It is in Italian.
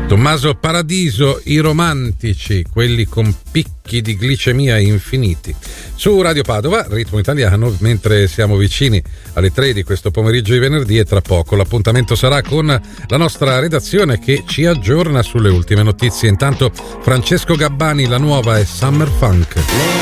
Tommaso Paradiso, i romantici, quelli con picchi di glicemia infiniti. Su Radio Padova, Ritmo Italiano, mentre siamo vicini alle 3 di questo pomeriggio di venerdì, e tra poco l'appuntamento sarà con la nostra redazione che ci aggiorna sulle ultime notizie. Intanto Francesco Gabbani, la nuova è Summer Funk.